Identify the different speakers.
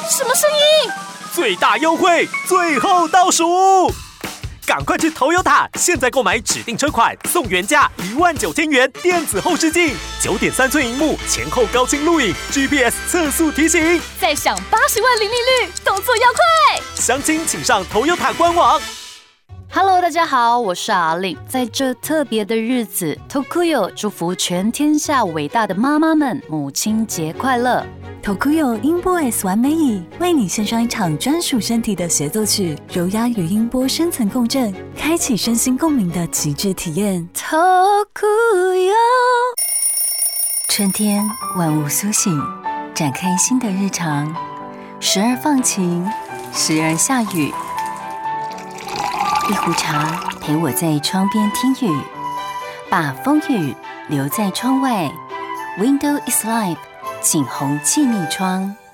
Speaker 1: 什么声音？
Speaker 2: 最大优惠，最后倒数！赶快去 Toyota， 现在购买指定车款送原价19000元电子后视镜，9.3寸萤幕，前后高清录影 ，GPS 测速提醒，
Speaker 1: 再享80万零利率，动作要快！
Speaker 2: 详情请上 Toyota 官网。
Speaker 1: Hello， 大家好，我是阿令。在这特别的日子 ，Tokuyo 祝福全天下伟大的妈妈们母亲节快乐。
Speaker 3: Tokuyo 音波 S 完美椅为你献上一场专属身体的协奏曲，柔压与音波深层共振，开启身心共鸣的极致体验。
Speaker 1: Tokuyo，
Speaker 3: 春天万物苏醒，展开新的日常，时而放晴，时而下雨。一壶茶陪我在窗边听雨，把风雨留在窗外。Window is life， 景洪气密窗。